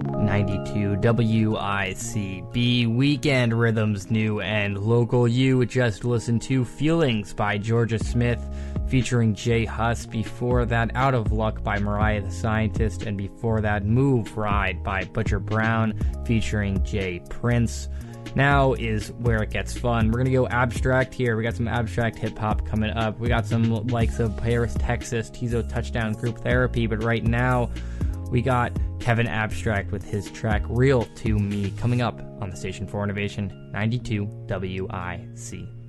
92 WICB Weekend Rhythms, new and local. You just listened to Feelings by Georgia Smith featuring J Hus. Before that, Out of Luck by Mariah the Scientist. And before that, Move Ride by Butcher Brown featuring Jay Prince. Now is where it gets fun. We're going to go abstract here. We got some abstract hip-hop coming up. We got some likes of Paris, Texas, Tizo Touchdown, Group Therapy. But right now, we got Kevin Abstract with his track Real to Me coming up on the station for Innovation 92 WIC.